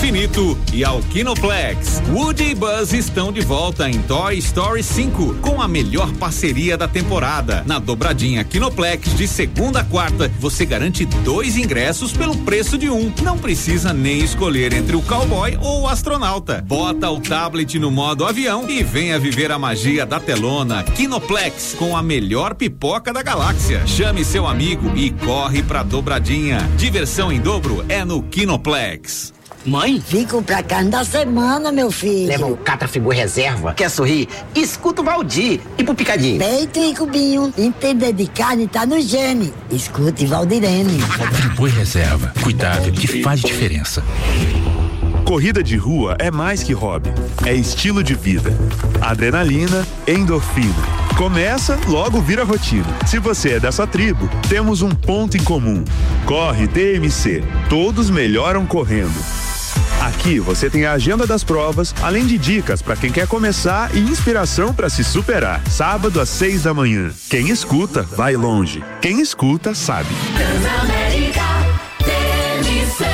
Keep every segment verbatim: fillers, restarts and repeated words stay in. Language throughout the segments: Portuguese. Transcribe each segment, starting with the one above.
infinito e ao Kinoplex. Woody e Buzz estão de volta em Toy Story cinco com a melhor parceria da temporada. Na dobradinha Kinoplex de segunda a quarta, você garante dois ingressos pelo preço de um. Não precisa nem escolher entre o cowboy ou o astronauta. Bota o tablet no modo avião e venha viver a magia da telona Kinoplex com a melhor pipoca da galáxia. Chame seu amigo e corre pra dobradinha. Diversão em dobro é no Kinoplex. Mãe? Fico pra carne da semana, meu filho. Leva o Catrafigu Reserva. Quer sorrir? Escuta o Valdir. E pro Picadinho? Peito e cubinho. Entender de carne tá no gene. Escute Valdirene. Catrafigu Reserva. Cuidado que faz diferença. Corrida de rua é mais que hobby. É estilo de vida. Adrenalina, endorfina. Começa, logo vira rotina. Se você é dessa tribo, temos um ponto em comum. Corre D M C. Todos melhoram correndo. Aqui você tem a agenda das provas, além de dicas para quem quer começar e inspiração para se superar. Sábado às seis da manhã. Quem escuta, vai longe. Quem escuta, sabe. Transamérica T M C.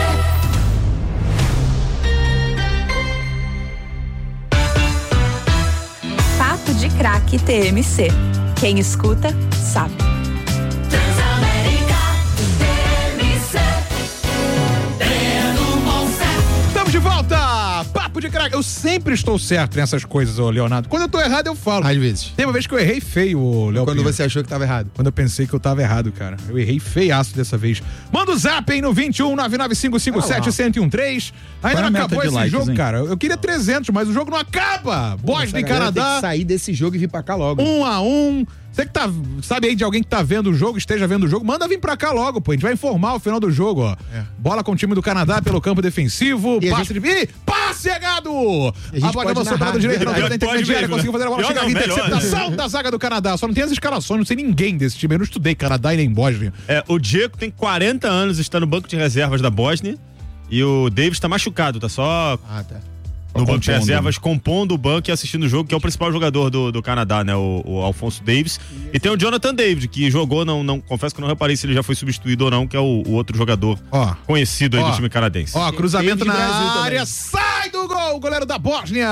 Papo de Craque T M C. Quem escuta, sabe. De volta! Papo de craque. Eu sempre estou certo nessas coisas, ô Leonardo. Quando eu tô errado, eu falo. Às vezes. Tem uma vez que eu errei feio, ô Léo. Quando Pinho. você achou que tava errado. Quando eu pensei que eu tava errado, cara. Eu errei feiaço dessa vez. Manda o zap aí no vinte e um, nove nove cinco cinco sete, zero um três. Ainda não acabou esse likes, jogo, hein? cara. Eu queria trezentos, mas o jogo não acaba. Bósnia e Canadá. Tem que sair desse jogo e vir pra cá logo. Um a um. Você que tá, sabe aí de alguém que tá vendo o jogo, esteja vendo o jogo, manda vir pra cá logo, pô. A gente vai informar o final do jogo, ó. É. Bola com o time do Canadá pelo campo defensivo. E passe gente... de... Ih, passe errado! A, a bola avançou pela direita, na da intermediária, conseguiu fazer a bola chegar aqui. Interceptação da zaga do Canadá. Só não tem as escalações, não sei ninguém desse time. Eu não estudei Canadá e nem Bósnia. É, o Diego tem quarenta anos, está no banco de reservas da Bósnia. E o Davis tá machucado, tá só... Ah, tá. No banco de reservas, compondo o banco e assistindo o jogo, que é o principal jogador do, do Canadá, né? O, o Alphonso Davies. E tem o Jonathan David, que jogou, não, não confesso que eu não reparei se ele já foi substituído ou não, que é o, o outro jogador ó, conhecido aí ó, do time canadense. Ó, cruzamento na Brasil área, também. sai do gol, o goleiro da Bósnia!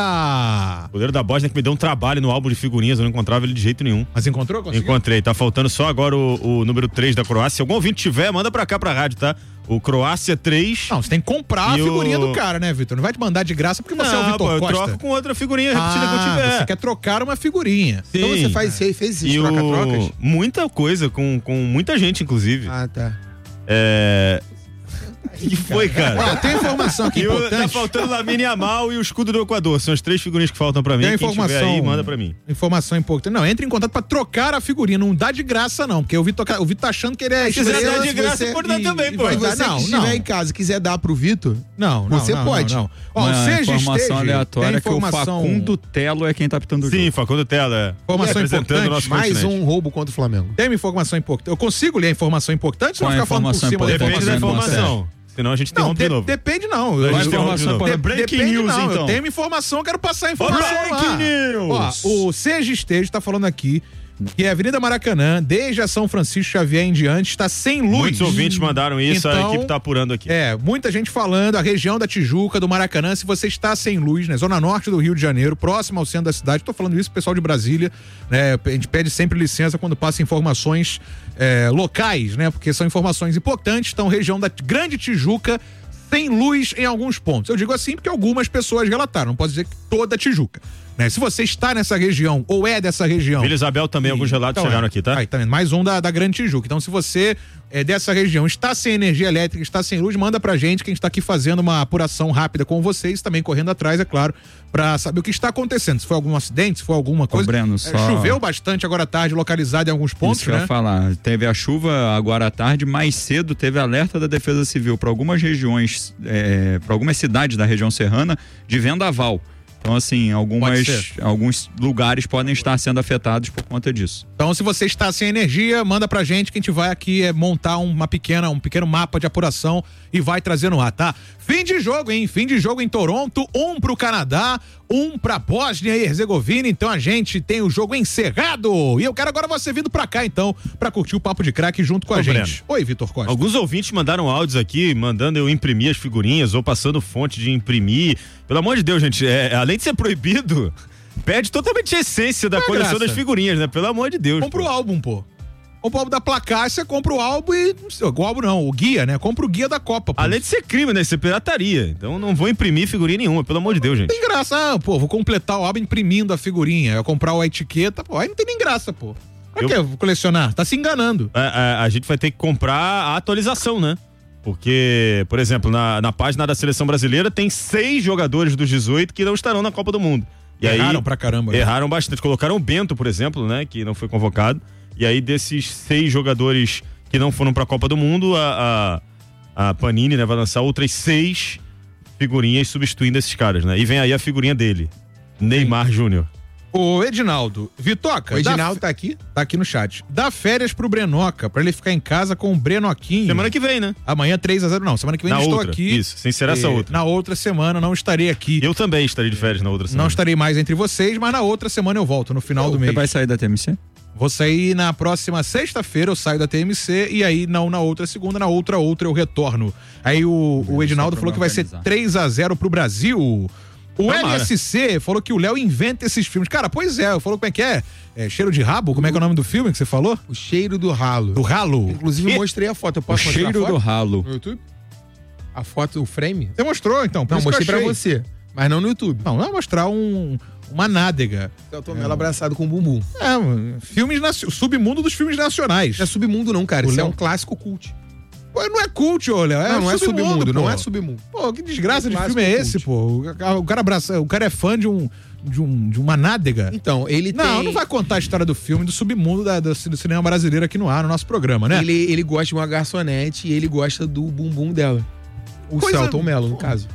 O goleiro da Bósnia que me deu um trabalho no álbum de figurinhas, eu não encontrava ele de jeito nenhum. Mas encontrou? Conseguiu? Encontrei, tá faltando só agora o, o número três da Croácia. Se algum ouvinte tiver, manda pra cá pra rádio, tá? O Croácia três. Não, você tem que comprar a figurinha o... do cara, né, Vitor? Não vai te mandar de graça porque você não, é o Vitor pô, eu Costa. troco com outra figurinha repetida ah, que eu tiver. Você quer trocar uma figurinha. Sim. Então você faz, você fez isso, e troca-trocas? o... Muita coisa, com, com muita gente, inclusive. Ah, tá. É... O que foi, cara? Ó, tem informação aqui e o, importante. tá faltando Lamine Yamal e o escudo do Equador. São as três figurinhas que faltam pra mim. Tem Quem informação, tiver aí, manda pra mim. Informação importante. Não, entre em contato pra trocar a figurinha. Não dá de graça, não. Porque o Vitor, o Vitor tá achando que ele é... Se quiser dar de graça, você... pode dar e, também, pô. Se você não, que não. estiver em casa e quiser dar pro Vitor, não, não, você não, pode. Não, não. Ó, Uma seja informação esteja, aleatória é informação... que o Facundo Telo é quem tá apitando o Sim, jogo. Facundo Telo, é. Informação importante. Nosso mais continente. um roubo contra o Flamengo. Tem uma informação importante. Eu consigo ler a informação importante ou Qual ficar a falando por informação cima da Depende da informação? informação. Senão a gente Não, interrompe de de, novo. depende não. Qual Eu- a eu- informação? de- Pode- Breaking depende news, não. então. Eu tenho uma informação, eu quero passar a informação. Breaking lá. news. Ó, o Seja Esteja tá falando aqui que a Avenida Maracanã, desde a São Francisco Xavier em diante, está sem luz. Muitos ouvintes mandaram isso, Então, a equipe tá apurando aqui. É, muita gente falando, a região da Tijuca, do Maracanã, se você está sem luz, né? Zona norte do Rio de Janeiro, próximo ao centro da cidade, tô falando isso pro pessoal de Brasília, né? A gente pede sempre licença quando passa informações é, locais, né? Porque são informações importantes, então região da Grande Tijuca, sem luz em alguns pontos. Eu digo assim porque algumas pessoas relataram, não posso dizer que toda a Tijuca. Né? Se você está nessa região ou é dessa região. Vila Isabel também, e, alguns relatos então, chegaram é. aqui, tá? Aí, tá vendo? Mais um da, da Grande Tijuca. Então, se você é dessa região, está sem energia elétrica, está sem luz, manda pra gente que a gente tá aqui fazendo uma apuração rápida com vocês, também correndo atrás, é claro, pra saber o que está acontecendo. Se foi algum acidente, se foi alguma coisa. Ô, Breno, é, só... Choveu bastante agora à tarde, localizado em alguns pontos, Isso que né? eu ia falar. Teve a chuva agora à tarde, mais cedo teve alerta da Defesa Civil para algumas regiões, é, para algumas cidades da região serrana de vendaval. Então, assim, algumas, alguns lugares podem estar sendo afetados por conta disso. Então, se você está sem energia, manda pra gente que a gente vai aqui é, montar uma pequena, um pequeno mapa de apuração e vai trazer no ar, tá? Fim de jogo, hein? Fim de jogo em Toronto, um pro Canadá, um pra Bósnia e Herzegovina. Então a gente tem o jogo encerrado. E eu quero agora você vindo pra cá, então, pra curtir o Papo de Craque junto com a Ô, gente. Breno. Oi, Vitor Costa. Alguns ouvintes mandaram áudios aqui, mandando eu imprimir as figurinhas ou passando fonte de imprimir. Pelo amor de Deus, gente, é, além de ser proibido, perde totalmente a essência da Qual é a coleção graça? das figurinhas, né? Pelo amor de Deus. Compra pô. o álbum, pô. Compra o álbum da Placar, você compra o álbum e... O álbum não, o guia, né? Compra o guia da Copa, pô. Além de ser crime, né? Ser pirataria. Então não vou imprimir figurinha nenhuma, pelo amor de Deus, gente. Tem graça, ah, pô, vou completar o álbum imprimindo a figurinha, eu comprar a etiqueta, pô, aí não tem nem graça, pô. Pra Eu- que vou colecionar? Tá se enganando. A, a- a gente vai ter que comprar a atualização, né? Porque, por exemplo, na, na página da Seleção Brasileira tem seis jogadores dos dezoito que não estarão na Copa do Mundo. E Erraram aí, pra caramba. né? Erraram bastante. Colocaram o Bento, por exemplo, né? Que não foi convocado. E aí, desses seis jogadores que não foram pra Copa do Mundo, a, a, a Panini, né, vai lançar outras seis figurinhas substituindo esses caras, né? E vem aí a figurinha dele, Neymar Júnior. Ô, Edinaldo, Vitoca. O Edinaldo dá- tá aqui? Tá aqui no chat. Dá férias pro Brenoca, pra ele ficar em casa com o Brenoquinho. Semana que vem, né? Amanhã três a zero, não. Semana que vem Na eu estou outra, aqui. isso, sem ser essa E outra. Na outra semana não estarei aqui. Eu também estarei de férias na outra semana. Não estarei mais entre vocês, mas na outra semana eu volto, no final do mês. Você vai sair da T M C? Vou sair na próxima sexta-feira, eu saio da T M C, e aí não na outra segunda, na outra outra eu retorno. Aí o, o Edinaldo pra falou que vai ser organizar. três a zero pro Brasil. O Tomara. L S C falou que o Léo inventa esses filmes. Cara, pois é, falou como é que é? É Cheiro de Rabo? Como é que é o nome do filme que você falou? O Cheiro do Ralo. Do Ralo? Inclusive, eu E- mostrei a foto. Eu O posso mostrar cheiro a foto? do ralo. No YouTube? A foto, o frame? Você mostrou, então? por Não, isso que eu mostrei pra achei. você. Mas não no YouTube. Não, não é mostrar um, uma nádega. Celton Mello abraçado com o bumbum. É, um, filmes, naci- submundo dos filmes nacionais. Não é submundo não, cara. O Isso é Léo- um clássico cult. Pô, não é cult, olha. É não, não é submundo, pô. não é submundo. Pô, que desgraça Um de clássico filme é cult. esse, pô? O cara abraça, o cara é fã de um de, um, de uma nádega. Então, ele Não, tem... não vai contar a história do filme do submundo da- do, do cinema brasileiro aqui no ar, no nosso programa, né? Ele, ele gosta de uma garçonete e ele gosta do bumbum dela. O Coisa- Celton Mello, no Pô. caso.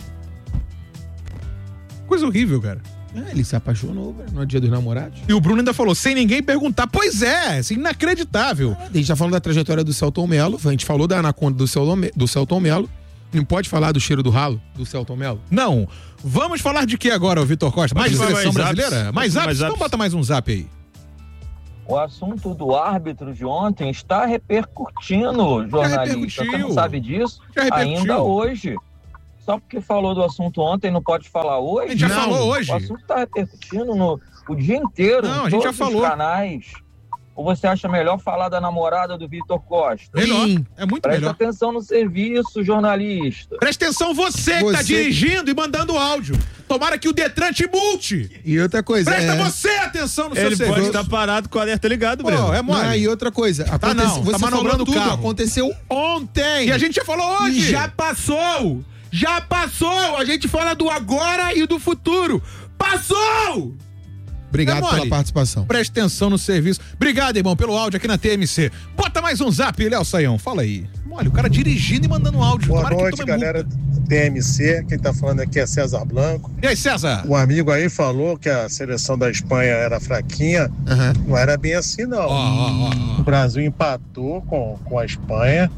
Coisa horrível, cara. É, ele se apaixonou, velho, no Dia dos Namorados. E o Bruno ainda falou, sem ninguém perguntar. Pois é, assim, inacreditável. A gente tá falando da trajetória do Celton Mello. A gente falou da Anaconda do Celton, Me- do Celton Mello. Não pode falar do cheiro do ralo do Celton Mello? Não. Vamos falar de que agora, ô Vitor Costa? Mais de Vamos seleção mais zaps. brasileira? Mais Vamos zaps? mais Então zaps. bota mais um zap aí. O assunto do árbitro de ontem está repercutindo, jornalista. Você repercutiu. não sabe disso? Já repercutiu. Ainda hoje. Só porque falou do assunto ontem, não pode falar hoje? A gente já Não. falou hoje. O assunto está repercutindo no, o dia inteiro, Não, em a gente já todos falou. os canais. Ou você acha melhor falar da namorada do Vitor Costa? Melhor. Sim. É muito Presta melhor. atenção no serviço, jornalista. Presta atenção você que tá Você- dirigindo e mandando áudio. Tomara que o Detran te multe. E outra coisa... Presta é... você atenção no Ele seu pode serviço. estar parado com o alerta ligado, Breno. Pô, é mole. Não, e outra coisa, acontece, não, tá você manobrando falou tudo, o carro. aconteceu ontem. E a gente já falou hoje. E já passou! Já passou! A gente fala do agora e do futuro. Passou! Obrigado É mole. pela participação. Presta atenção no serviço. Obrigado, irmão, pelo áudio aqui na T M C. Bota mais um zap, Léo Saião. Fala aí. Olha, o cara dirigindo e mandando áudio. Boa Tomara que noite, tome galera do T M C. Quem tá falando aqui é César Blanco. multa. E aí, César? O amigo aí falou que a seleção da Espanha era fraquinha. Uhum. Não era bem assim, não. Ó, ó, ó, ó. O Brasil empatou com, com a Espanha.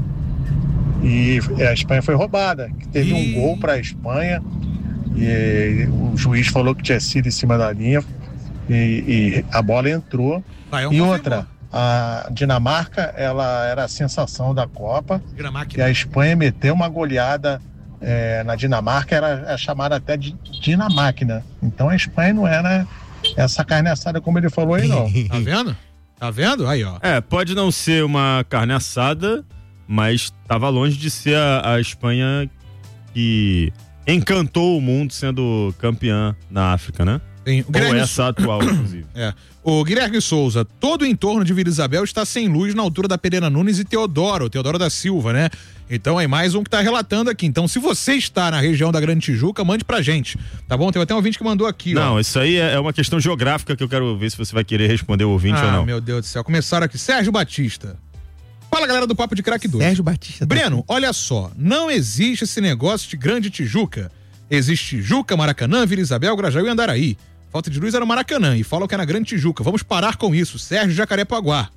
E a Espanha foi roubada. Teve Ih. um gol para a Espanha. E o juiz falou que tinha sido em cima da linha. E, e a bola entrou. Saião E confirmou. outra, a Dinamarca, ela era a sensação da Copa. Dinamarca. E a Espanha meteu uma goleada é, na Dinamarca, era é chamada até de Dinamáquina. Então a Espanha não era essa carne assada como ele falou aí, não. Tá vendo? Tá vendo? Aí, ó. É, pode não ser uma carne assada, mas tava longe de ser a, a Espanha que encantou o mundo sendo campeã na África, né? Tem, o Ou Guilherme essa atual, inclusive. É. O Guilherme Souza, todo o entorno de Vila Isabel está sem luz na altura da Pereira Nunes e Teodoro, Teodoro da Silva, né? Então é mais um que tá relatando aqui. Então, se você está na região da Grande Tijuca, mande pra gente, tá bom? Tem até um ouvinte que mandou aqui, ó. Não, isso aí é é uma questão geográfica que eu quero ver se você vai querer responder o ouvinte ah, ou não. meu Deus do céu. Começaram aqui. Sérgio Batista. Fala, galera do Papo de Craque dois. Sérgio Batista. Breno, olha só. Não existe esse negócio de Grande Tijuca. Existe Tijuca, Maracanã, Vila Isabel, Grajaú e Andaraí. Falta de luz era o Maracanã e falam que é na Grande Tijuca. Vamos parar com isso. Sérgio Jacarepaguá.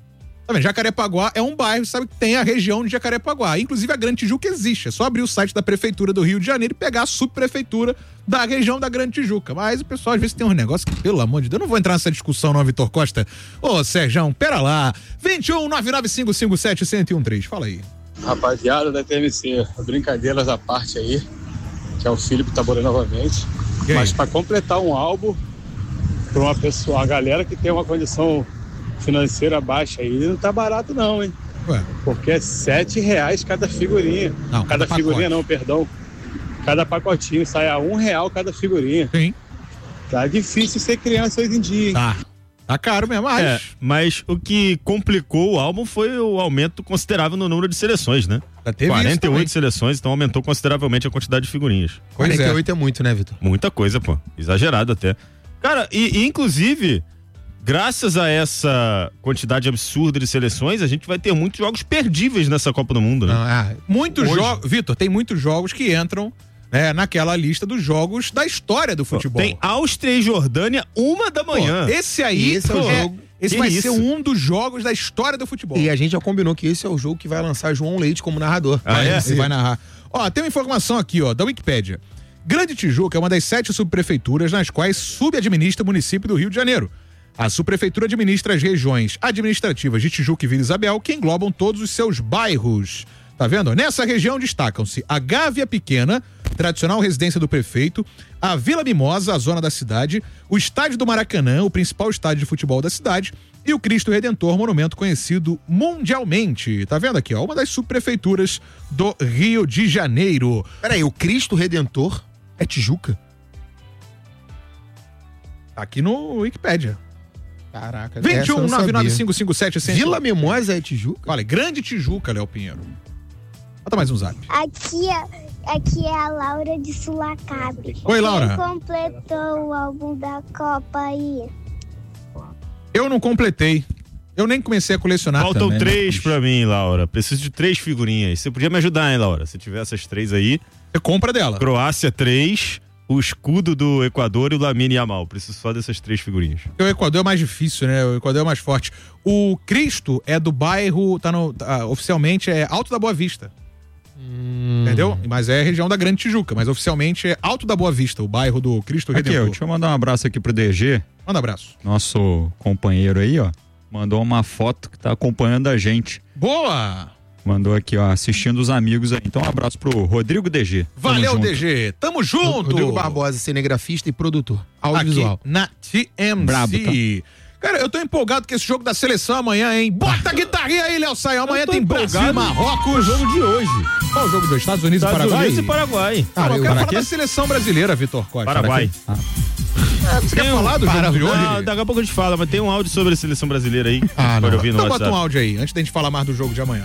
Tá vendo? Jacarepaguá é um bairro, sabe que tem a região de Jacarepaguá. Inclusive a Grande Tijuca existe. É só abrir o site da Prefeitura do Rio de Janeiro e pegar a subprefeitura da região da Grande Tijuca. Mas o pessoal às vezes tem uns negócios que, pelo amor de Deus, eu não vou entrar nessa discussão não, Vitor Costa. Ô, Sérgio, pera lá. vinte e um, nove nove cinco cinco sete, um zero um três. Fala aí. Rapaziada da T M C, brincadeiras à parte aí, que é o Filipe Taboré novamente. Mas para completar um álbum para uma pessoa, a galera que tem uma condição financeira baixa aí, não tá barato não, hein? Ué. Porque é sete reais cada figurinha. Não, cada, cada figurinha não, perdão. Cada pacotinho sai a um real cada figurinha. Sim. Tá difícil ser criança hoje em dia, hein? Tá. Tá caro mesmo, mas... É, mas o que complicou o álbum foi o aumento considerável no número de seleções, né? Já teve quarenta e oito seleções, então aumentou consideravelmente a quantidade de figurinhas. quarenta e oito é. é muito, né, Vitor? Muita coisa, pô. Exagerado até. Cara, e, e inclusive, graças a essa quantidade absurda de seleções, a gente vai ter muitos jogos perdíveis nessa Copa do Mundo, né? Ah, muitos jogos... Vitor, tem muitos jogos que entram... É, naquela lista dos jogos da história do futebol. Tem Áustria e Jordânia, uma da manhã. Pô, esse aí esse é o é, jogo. Esse que vai isso? ser um dos jogos da história do futebol. E a gente já combinou que esse é o jogo que vai lançar João Leite como narrador. Ah, é? Você vai narrar. Ó, tem uma informação aqui, ó, da Wikipédia. Grande Tijuca é uma das sete subprefeituras nas quais subadministra o município do Rio de Janeiro. A subprefeitura administra as regiões administrativas de Tijuca e Vila Isabel, que englobam todos os seus bairros. Tá vendo? Nessa região destacam-se a Gávea Pequena, tradicional residência do prefeito, a Vila Mimosa, a zona da cidade, o Estádio do Maracanã, o principal estádio de futebol da cidade, e o Cristo Redentor, monumento conhecido mundialmente. Tá vendo aqui, ó? Uma das subprefeituras do Rio de Janeiro. Peraí, o Cristo Redentor é Tijuca? Tá aqui no Wikipédia. Caraca, vinte e um, nove nove cinco cinco sete, cem. Vila Mimosa é Tijuca? Olha, Grande Tijuca, Léo Pinheiro. Bota mais um zap. Aqui é, aqui é a Laura de Sulacap. Oi, Laura. Quem completou o álbum da Copa aí? Eu não completei. Eu nem comecei a colecionar. Faltam também, três né? pra mim, Laura. Preciso de três figurinhas. Você podia me ajudar, hein, Laura? Se tiver essas três aí. Você compra dela. Croácia, três. O escudo do Equador e o Lamine Yamal. Preciso só dessas três figurinhas. O Equador é mais difícil, né? O Equador é mais forte. O Cristo é do bairro, tá no, tá, oficialmente é Alto da Boa Vista. Hum. Entendeu? Mas é a região da Grande Tijuca, mas oficialmente é Alto da Boa Vista, o bairro do Cristo Redentor. Aqui, ó, deixa eu mandar um abraço aqui pro D G. Manda um abraço. Nosso companheiro aí, ó, mandou uma foto que tá acompanhando a gente. Boa! Mandou aqui, ó, assistindo os amigos aí. Então um abraço pro Rodrigo D G. Valeu, D G. Tamo junto. Rodrigo Barbosa, cinegrafista e produtor audiovisual. Aqui na T M C. Brabo, tá? Cara, eu tô empolgado com esse jogo da seleção amanhã, hein? Bota a guitarrinha aí, Léo Saião. Amanhã tem Brasil e Marrocos. O jogo de hoje. Qual o jogo dos Estados Unidos Estados e Paraguai? Unidos e Paraguai. Ah, eu eu quero falar da seleção brasileira, Vitor Costa. Paraguai. Ah. É, você tem quer um falar do jogo de hoje? Não, daqui a pouco a gente fala, mas tem um áudio sobre a seleção brasileira aí. Ah, não. Ouvir no Então WhatsApp. bota um áudio aí, antes da gente falar mais do jogo de amanhã.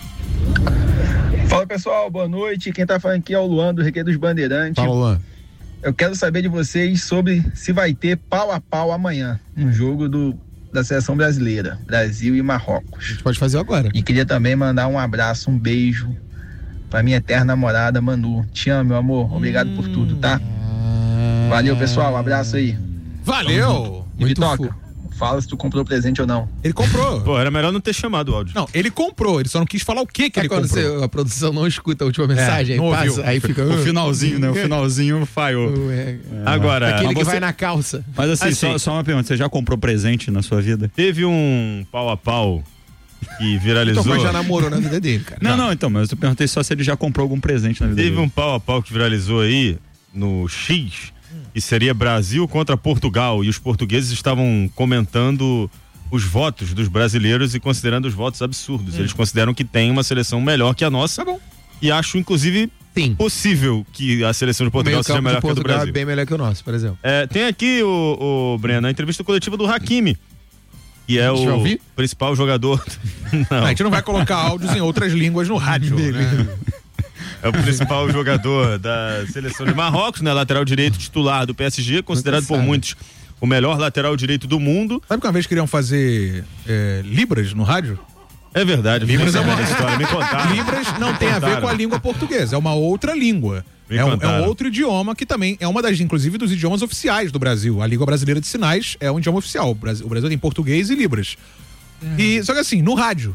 Fala pessoal, boa noite. Quem tá falando aqui é o Luan do Recreio dos Bandeirantes. Fala, Luan. Eu quero saber de vocês sobre se vai ter pau a pau amanhã, um jogo do, da seleção brasileira, Brasil e Marrocos. A gente pode fazer agora. E queria também mandar um abraço, um beijo pra minha eterna namorada Manu. Te amo, meu amor. Obrigado hum. por tudo, tá? Valeu, pessoal. Um abraço aí. Valeu. E Vitoca, fala se tu comprou presente ou não. Ele comprou. Pô, era melhor não ter chamado o áudio. Não, ele comprou, ele só não quis falar o que que é ele quando comprou. Você, a produção não escuta a última mensagem, é, aí passa, ouviu. aí fica... O finalzinho, né? O finalzinho falhou. É, é. Agora... Aquele que você... vai na calça. Mas assim, assim só, só uma pergunta, você já comprou presente na sua vida? Teve um pau a pau que viralizou... Então, já namorou na vida dele, cara. Não, não, então, mas eu perguntei só se ele já comprou algum presente na vida Teve dele. um pau a pau que viralizou aí no X, e seria Brasil contra Portugal, e os portugueses estavam comentando os votos dos brasileiros e considerando os votos absurdos. Hum. Eles consideram que tem uma seleção melhor que a nossa. Tá bom. E acho, inclusive, Sim. possível que a seleção de Portugal seja melhor que a do Brasil. É bem melhor que o nosso, por exemplo. É, tem aqui, o, o Breno, a entrevista coletiva do Hakimi, que é o principal jogador... Não. A gente não vai colocar áudios em outras línguas no rádio, né? É o principal jogador da seleção de Marrocos, né? Lateral direito titular do P S G, considerado por muitos o melhor lateral direito do mundo. Sabe que uma vez queriam fazer é, Libras no rádio? É verdade. Libras é uma história, me contaram. Libras não tem a ver com a língua portuguesa, é uma outra língua. É um, é um outro idioma que também é uma das, inclusive, dos idiomas oficiais do Brasil. A Língua Brasileira de Sinais é um idioma oficial. O Brasil, o Brasil tem português e Libras. Uhum. E, só que assim, no rádio.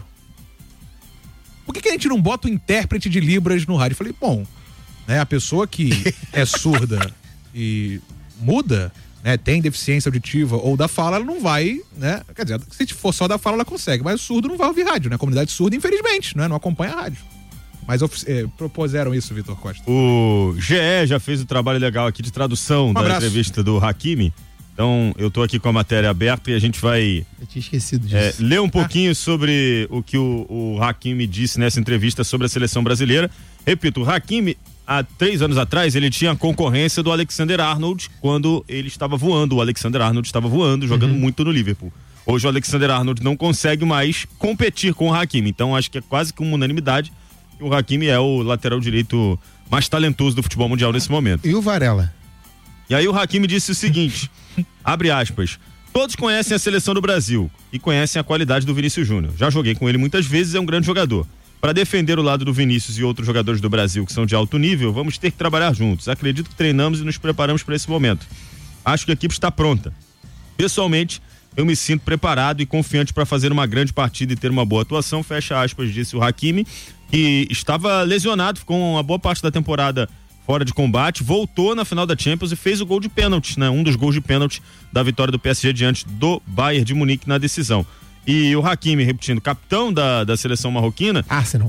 Por que, que a gente não bota o intérprete de Libras no rádio? Eu falei, bom, né, a pessoa que é surda e muda, né, tem deficiência auditiva ou da fala, ela não vai, né? Quer dizer, se for só da fala, ela consegue, mas o surdo não vai ouvir rádio, né? A comunidade surda, infelizmente, né, não acompanha a rádio. Mas é, propuseram isso, Vitor Costa. O G E já fez o trabalho legal aqui de tradução um da abraço. entrevista do Hakimi. Então, eu tô aqui com a matéria aberta e a gente vai eu tinha esquecido disso. É, ler um pouquinho ah. sobre o que o, o Hakimi disse nessa entrevista sobre a seleção brasileira. Repito, o Hakimi, há três anos atrás, ele tinha a concorrência do Alexander Arnold quando ele estava voando. O Alexander Arnold estava voando, jogando uhum. muito no Liverpool. Hoje o Alexander Arnold não consegue mais competir com o Hakimi. Então, acho que é quase que uma unanimidade. O Hakimi é o lateral direito mais talentoso do futebol mundial nesse momento. E o Varela? E aí o Hakimi disse o seguinte, abre aspas, todos conhecem a seleção do Brasil e conhecem a qualidade do Vinícius Júnior. Já joguei com ele muitas vezes, é um grande jogador. Para defender o lado do Vinícius e outros jogadores do Brasil que são de alto nível, vamos ter que trabalhar juntos. Acredito que treinamos e nos preparamos para esse momento. Acho que a equipe está pronta. Pessoalmente, eu me sinto preparado e confiante para fazer uma grande partida e ter uma boa atuação, fecha aspas, disse o Hakimi, que estava lesionado, ficou uma boa parte da temporada fora de combate, voltou na final da Champions e fez o gol de pênalti, né? Um dos gols de pênalti da vitória do P S G diante do Bayern de Munique na decisão. E o Hakimi, repetindo, capitão da, da seleção marroquina... Arsenal.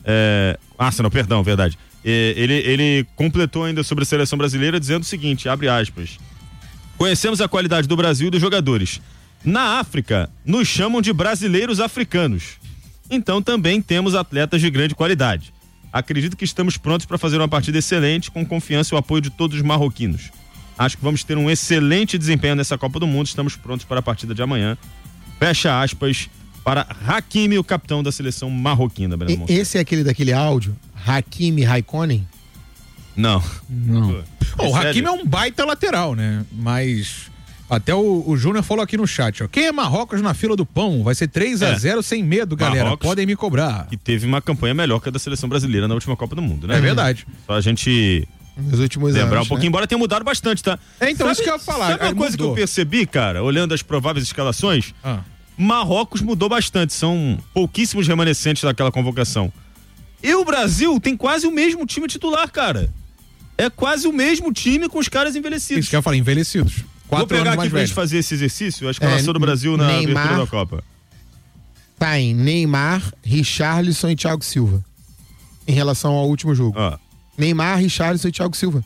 É, Arsenal, perdão, verdade. É, ele, ele completou ainda sobre a seleção brasileira dizendo o seguinte, abre aspas, conhecemos a qualidade do Brasil e dos jogadores. Na África, nos chamam de brasileiros africanos. Então também temos atletas de grande qualidade. Acredito que estamos prontos para fazer uma partida excelente, com confiança e o apoio de todos os marroquinos. Acho que vamos ter um excelente desempenho nessa Copa do Mundo, estamos prontos para a partida de amanhã. Fecha aspas para Hakimi, o capitão da seleção marroquina. E, esse é aquele daquele áudio, Hakimi Raikkonen? Não. Não. Oh, o Hakimi é um baita lateral, né? Mas... Até o, o Júnior falou aqui no chat, ó. Quem é Marrocos na fila do pão? Vai ser três a zero é. sem medo, galera. Marrocos, podem me cobrar. E teve uma campanha melhor que a da seleção brasileira na última Copa do Mundo, né? É verdade. Só a gente Nos últimos lembrar anos, um pouquinho, né? embora tenha mudado bastante, tá? É, então sabe, isso que eu ia falar. Sabe uma é, coisa mudou. que eu percebi, cara, olhando as prováveis escalações? Ah. Marrocos mudou bastante, são pouquíssimos remanescentes daquela convocação. E o Brasil tem quase o mesmo time titular, cara. É quase o mesmo time com os caras envelhecidos. Isso que eu falei, envelhecidos. Vou pegar aqui pra gente fazer esse exercício, a escalação é, do Brasil na Neymar, abertura da Copa. Tá em Neymar, Richarlison e Thiago Silva. Em relação ao último jogo. Ah. Neymar, Richarlison e Thiago Silva.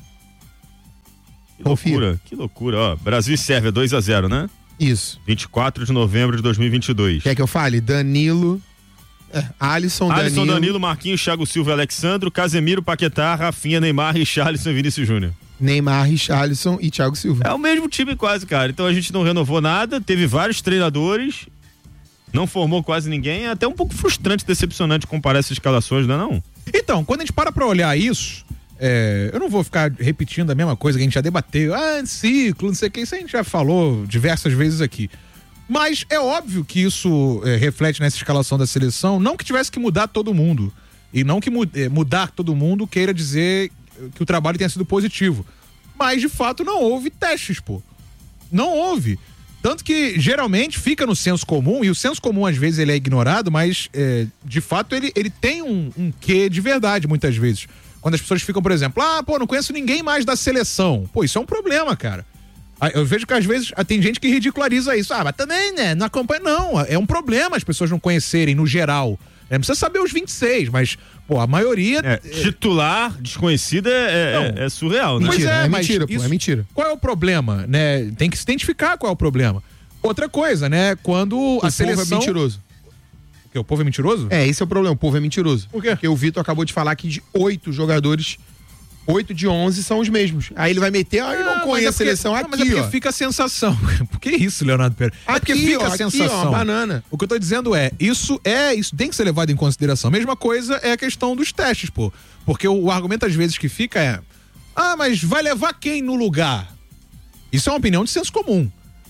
Que loucura, que loucura. Ó, Brasil e Sérvia, dois a zero, né? Isso. vinte e quatro de novembro de dois mil e vinte e dois. Quer que eu fale? Danilo, é, Alisson, Alisson, Danilo, Danilo, Marquinhos, Thiago Silva, Alexandro, Casemiro, Paquetá, Rafinha, Neymar, Richarlison e Vinícius Júnior. Neymar, Richarlison e Thiago Silva. É o mesmo time quase, cara. Então a gente não renovou nada, teve vários treinadores, não formou quase ninguém. É até um pouco frustrante, decepcionante comparar essas escalações, não é não? Então, quando a gente para pra olhar isso, é, eu não vou ficar repetindo a mesma coisa que a gente já debateu. Ah, ciclo, não sei o que, isso a gente já falou diversas vezes aqui. Mas é óbvio que isso é, reflete nessa escalação da seleção, não que tivesse que mudar todo mundo. E não que mu- é, mudar todo mundo queira dizer que o trabalho tenha sido positivo. Mas, de fato, não houve testes, pô. Não houve. Tanto que, geralmente, fica no senso comum, e o senso comum, às vezes, ele é ignorado, mas, é, de fato, ele, ele tem um, um quê de verdade, muitas vezes. Quando as pessoas ficam, por exemplo, ah, pô, não conheço ninguém mais da seleção. Pô, isso é um problema, cara. Eu vejo que, às vezes, tem gente que ridiculariza isso. Ah, mas também, né, não acompanha. Não, é um problema as pessoas não conhecerem, no geral. Não precisa saber os vinte e seis, mas, pô, a maioria... É, titular, desconhecida, é, é, é surreal, né? Mentira, Pois é, é mas mentira, pô, isso- é mentira. Qual é o problema, né? Tem que se identificar qual é o problema. Outra coisa, né? Quando O a seleção... povo é mentiroso. O quê? O povo é mentiroso? É, esse é o problema, o povo é mentiroso. Por quê? Porque o Vitor acabou de falar que de oito jogadores, oito de onze são os mesmos. Aí ele vai meter, ah, eu não mas conheço é a porque- seleção não, aqui, mas é porque ó. fica a sensação. Por que isso, Leonardo Pereira? É porque Aqui, fica ó, a aqui, sensação. ó, banana. O que eu tô dizendo é, isso é, isso tem que ser levado em consideração. Mesma coisa é a questão dos testes, pô. Porque o, o argumento às vezes que fica é, ah, mas vai levar quem no lugar? Isso é uma opinião de senso comum.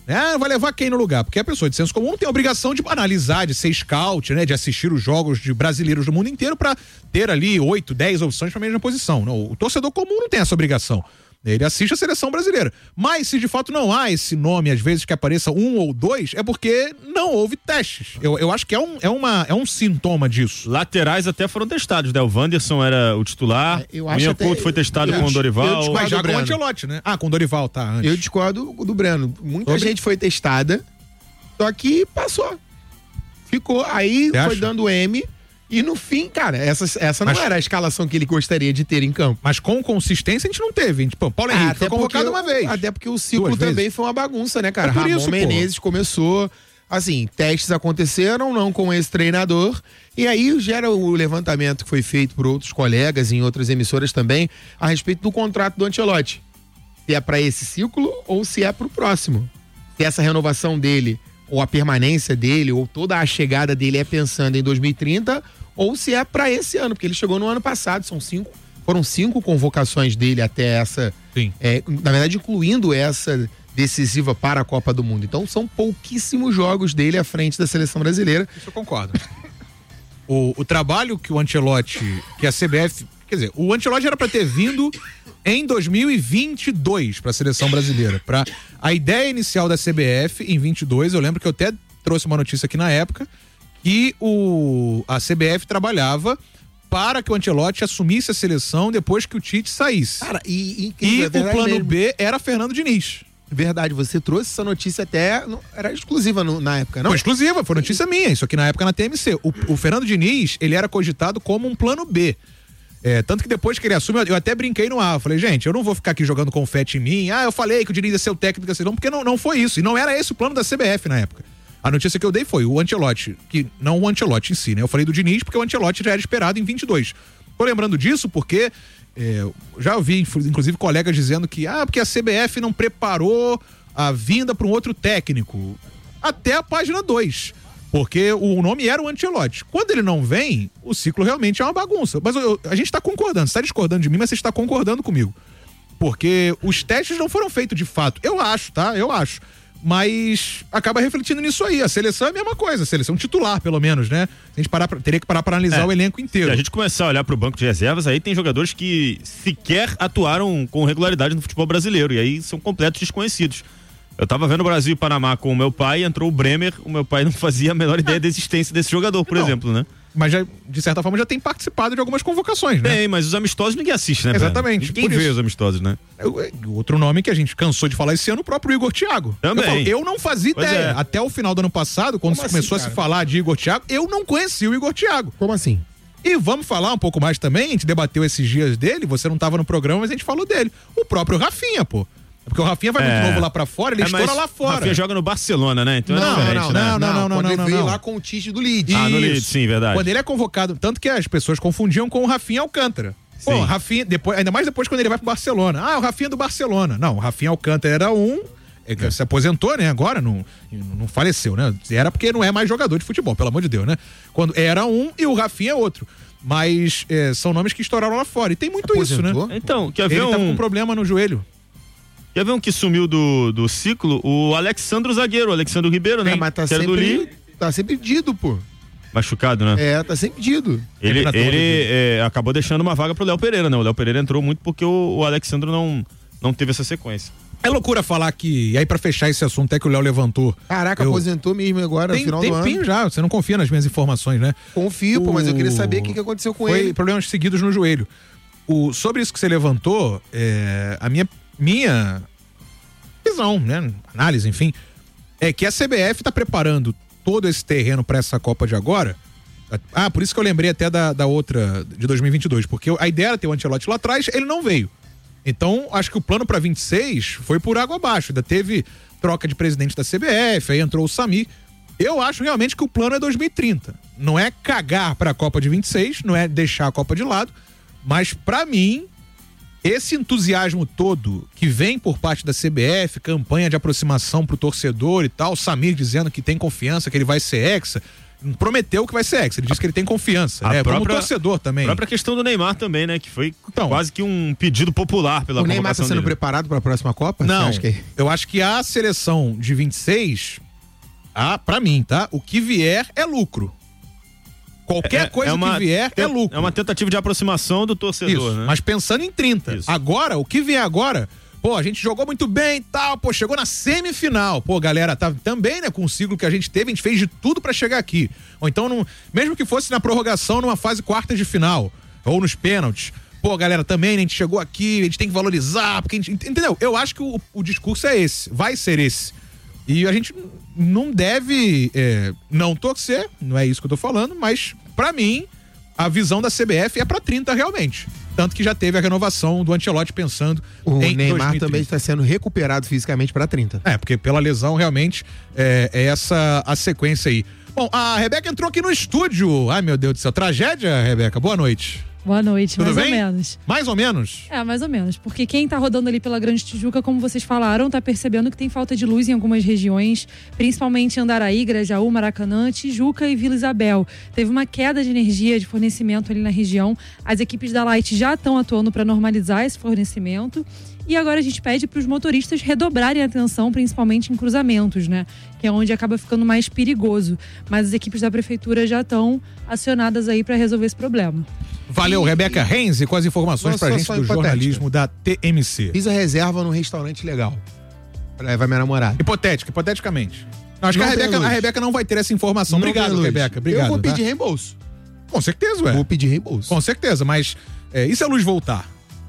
É, vai levar quem no lugar? Porque a pessoa de senso comum tem a obrigação de analisar, de ser scout, né? De assistir os jogos de brasileiros do mundo inteiro pra ter ali oito, dez opções pra mesma posição. Não, o torcedor comum não tem essa obrigação. Ele assiste a seleção brasileira. Mas se de fato não há esse nome, às vezes que apareça um ou dois, é porque não houve testes. Eu, eu acho que é um, é, uma, é um sintoma disso. Laterais até foram testados, né? O Wanderson era o titular, eu o acho Minha até- Couto foi testado eu- com o Dorival. eu Mas já do com o Breno. Ancelotti, né? Ah, com o Dorival, tá. Antes. Eu discordo do Breno. Muita Sobre? gente foi testada, só que passou. Ficou. Aí Você foi acha? dando M. E no fim, cara, essa, essa não Mas- era a escalação que ele gostaria de ter em campo. Mas com consistência a gente não teve. Gente, pô, Paulo Henrique Ah, foi convocado porque- uma vez. Até porque o ciclo Duas também vezes. foi uma bagunça, né, cara? É por Ramon isso, pô. Menezes começou, assim, testes aconteceram, não com esse treinador, e aí gera o levantamento que foi feito por outros colegas em outras emissoras também, a respeito do contrato do Ancelotti. Se é pra esse ciclo ou se é pro próximo. Se essa renovação dele, ou a permanência dele, ou toda a chegada dele é pensando em dois mil e trinta, ou se é pra esse ano, porque ele chegou no ano passado, são cinco, foram cinco convocações dele até essa, Sim. é, na verdade incluindo essa decisiva para a Copa do Mundo. Então são pouquíssimos jogos dele à frente da seleção brasileira. Isso eu concordo. O, o trabalho que o Ancelotti, que a C B F, quer dizer, o Ancelotti era pra ter vindo em dois mil e vinte e dois para a seleção brasileira. Pra, a ideia inicial da C B F em vinte e dois, eu lembro que eu até trouxe uma notícia aqui na época, que o, a C B F trabalhava para que o Ancelotti assumisse a seleção depois que o Tite saísse. Cara, e, e, e o plano B era Fernando Diniz. Verdade, você trouxe essa notícia até. Não, era exclusiva no- na época, não? Foi exclusiva, foi notícia minha, isso aqui na época na T M C. O, o Fernando Diniz, ele era cogitado como um plano B. É, tanto que depois que ele assume, eu, eu até brinquei no ar, eu falei, gente, eu não vou ficar aqui jogando confete em mim, ah, eu falei que o Diniz ia ser o técnico da seleção, porque não, não foi isso, e não era esse o plano da C B F na época. A notícia que eu dei foi o Ancelotti, que não o Ancelotti em si, né? Eu falei do Diniz porque o Ancelotti já era esperado em vinte e dois. Tô lembrando disso porque é, já ouvi, inclusive, colegas dizendo que, ah, porque a C B F não preparou a vinda para um outro técnico. Até a página dois. Porque o nome era o Ancelotti. Quando ele não vem, o ciclo realmente é uma bagunça. Mas eu- eu- a gente tá concordando, você tá discordando de mim, mas você está concordando comigo. Porque os testes não foram feitos de fato. Eu acho, tá? Eu acho. Mas acaba refletindo nisso aí. A seleção é a mesma coisa, a seleção titular, pelo menos, né? A gente parar pra- teria que parar para analisar É. o elenco inteiro. Se a gente começar a olhar pro banco de reservas, aí tem jogadores que sequer atuaram com regularidade no futebol brasileiro, e aí são completos desconhecidos. Eu tava vendo o Brasil e Panamá com o meu pai, entrou o Bremer, o meu pai não fazia a menor ideia da existência desse jogador, por Não. exemplo, né? Mas já, de certa forma, já tem participado de algumas convocações, né? Tem, mas os amistosos ninguém assiste, né? Breno? Exatamente, Ninguém por vê isso. os amistosos, né? O outro nome que a gente cansou de falar esse ano, o próprio Igor Thiago. Também. Eu, falo, eu não fazia Pois ideia. é. Até o final do ano passado, quando Como se começou assim, a se cara? falar de Igor Thiago, eu não conhecia o Igor Thiago. Como assim? E vamos falar um pouco mais também, a gente debateu esses dias dele, você não estava no programa, mas a gente falou dele. O próprio Rafinha, pô. Porque o Rafinha vai É. muito novo lá pra fora, ele É, estoura mas lá O fora. Rafinha joga no Barcelona, né? Então é Não, diferente, não, né? não, não, não, Quando não, ele não, veio não. lá com o Tite do Leeds. Ah, no Isso. Leeds, sim, verdade. Quando ele é convocado, tanto que as pessoas confundiam com o Rafinha Alcântara. Pô, Sim. Rafinha, depois, ainda mais depois quando ele vai pro Barcelona. Ah, o Rafinha do Barcelona. Não, o Rafinha Alcântara era um, é que se aposentou, né, agora, não, não faleceu, né? Era porque não é mais jogador de futebol, pelo amor de Deus, né? Quando era um e o Rafinha é outro. Mas é, são nomes que estouraram lá fora. E tem muito Aposentou? isso, né? Então, quer ver Ele tava com um... um problema no joelho. Quer ver um que sumiu do, do ciclo? O Alexandro Zagueiro, o Alexandro Ribeiro, né? É, mas tá Que era do Lille. sempre, tá sempre dido, pô. Machucado, né? É, tá sempre dido. Ele, Sempre na ele torre, é, acabou deixando uma vaga pro Léo Pereira, né? O Léo Pereira entrou muito porque o, o Alexandro não, não teve essa sequência. É loucura falar que, e aí pra fechar esse assunto, até que o Léo levantou. Caraca, Eu- aposentou mesmo agora Tem no final do tempinho ano. já, você não confia nas minhas informações, né? Confio, pô, mas eu queria O- saber o que, que aconteceu com Foi ele. problemas seguidos no joelho. O, sobre isso que você levantou, é, a minha, minha visão, né? Análise, enfim, é que a C B F tá preparando todo esse terreno para essa Copa de agora. Ah, por isso que eu lembrei até da, da outra de dois mil e vinte e dois, porque a ideia era ter o Ancelotti lá atrás, ele não veio. Então, acho que o plano para vinte e seis foi por água abaixo. Ainda teve troca de presidente da C B F, aí entrou o Samir. Eu acho realmente que o plano é dois mil e trinta. Não é cagar para a Copa de vinte e seis, não é deixar a Copa de lado, mas para mim, esse entusiasmo todo que vem por parte da C B F, campanha de aproximação pro torcedor e tal, Samir dizendo que tem confiança, que ele vai ser hexa, prometeu que vai ser ex. Ele disse que ele tem confiança, A né? própria- Como torcedor também. A própria questão do Neymar também, né? Que foi quase que um pedido popular pela O Neymar tá convocação sendo dele. preparado para a próxima Copa? Não, Você acha que... eu acho que a seleção de vinte e seis, ah, pra mim, tá? O que vier é lucro. Qualquer É- coisa é uma que vier te- é lucro. É uma tentativa de aproximação do torcedor, Isso, né? mas pensando em trinta. Agora, o que vier agora, pô, a gente jogou muito bem e tal, pô, chegou na semifinal. Pô, galera, tá também, né, com o ciclo que a gente teve, a gente fez de tudo pra chegar aqui. Ou então, não, mesmo que fosse na prorrogação, numa fase quarta de final, ou nos pênaltis. Pô, galera, também, né, a gente chegou aqui, a gente tem que valorizar, porque a gente, entendeu? Eu acho que o, o discurso é esse, vai ser esse. E a gente não deve é, não torcer, não é isso que eu tô falando, mas pra mim, a visão da C B F é pra trinta realmente. Tanto que já teve a renovação do Ancelotti pensando O em Neymar dois mil e trinta. também está sendo recuperado fisicamente para trinta. É, porque pela lesão realmente é, é essa a sequência aí. Bom, a Rebeca entrou aqui no estúdio. Ai, meu Deus do céu. Tragédia, Rebeca? Boa noite. Boa noite, Tudo mais bem? ou menos. Mais ou menos? É, mais ou menos. Porque quem tá rodando ali pela Grande Tijuca, como vocês falaram, tá percebendo que tem falta de luz em algumas regiões, principalmente Andaraí, Grajaú, Maracanã, Tijuca e Vila Isabel. Teve uma queda de energia de fornecimento ali na região. As equipes da Light já estão atuando para normalizar esse fornecimento. E agora a gente pede para os motoristas redobrarem a atenção, principalmente em cruzamentos, né? Que é onde acaba ficando mais perigoso. Mas as equipes da prefeitura já estão acionadas aí para resolver esse problema. Valeu, Rebeca Renze, com as informações Nossa, pra só- gente só do hipotética. jornalismo da T M C. Fiz a reserva num restaurante legal. Pra levar minha namorada. Hipotética, hipoteticamente. Não, acho Não que a tem Rebeca, luz. a Rebeca não vai ter essa informação. Não Obrigado, tem luz. Rebeca. Obrigado. Eu vou tá? pedir reembolso. Com certeza, ué. Vou pedir reembolso. Com certeza, mas é, e se a luz voltar?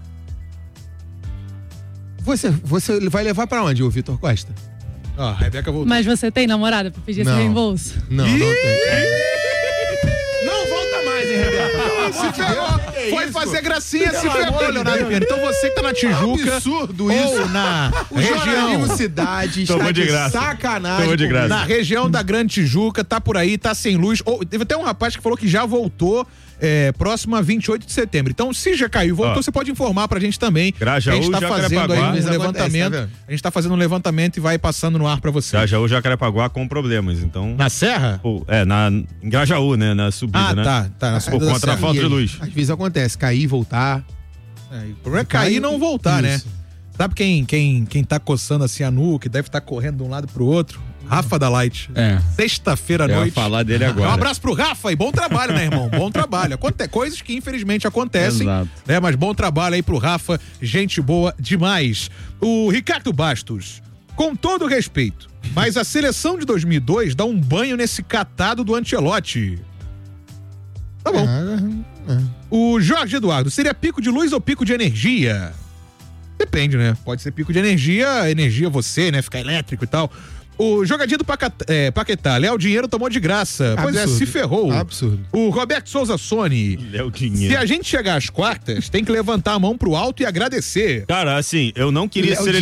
Você, você vai levar pra onde, o Vitor Costa? Ó, a Rebeca voltou. Mas você tem namorada para pedir esse Não. reembolso? Não, não tem. Não volta mais, hein, Rebeca? Se ferrou. Foi isso? fazer gracinha, se Pelo amor ferrou, de Leonardo Deus. Vieira. Então você que tá na Tijuca, Absurdo ou isso. na O jornalismo região... cidade Tomou está de de graça. sacanagem. Tomou de com graça. isso. Na região da Grande Tijuca, tá por aí, tá sem luz. Ou, teve até um rapaz que falou que já voltou é, próximo a vinte e oito de setembro. Então, se já caiu e voltou, Ó. você pode informar pra gente também. Grajaú, a gente tá Jacarepaguá. fazendo aí um Isso acontece, levantamento. tá vendo? a gente tá fazendo um levantamento e vai passando no ar pra você. Grajaú, Jacarepaguá com problemas, então... Na Serra? Pô, é, na, em Grajaú, né? Na subida, Ah, né? tá, tá, na Por subida da conta da serra. falta E de aí, luz. Às vezes acontece, cair, voltar. É, o problema é cair e não voltar, Isso. né? Sabe quem, quem, quem tá coçando assim a nuca, deve estar correndo de um lado pro outro? Rafa da Light. É. Sexta-feira à Eu ia noite. falar dele agora. Um abraço pro Rafa e bom trabalho, né, irmão? Bom trabalho. Aconte coisas que infelizmente acontecem, Exato. né? Mas bom trabalho aí pro Rafa, gente boa demais. O Ricardo Bastos, com todo respeito, mas a seleção de dois mil e dois dá um banho nesse catado do Ancelotti. Tá bom. O Jorge Eduardo, seria pico de luz ou pico de energia? Depende, né? Pode ser pico de energia, energia você, né? Ficar elétrico e tal. O jogadinho do Pacata, é, Paquetá, Léo Dinheiro tomou de graça. Pois é, Absurdo. se ferrou. Absurdo. O Roberto Souza Sony. Léo Se Dinheiro. a gente chegar às quartas, tem que levantar a mão pro alto e agradecer. Cara, assim, eu não queria Léo ser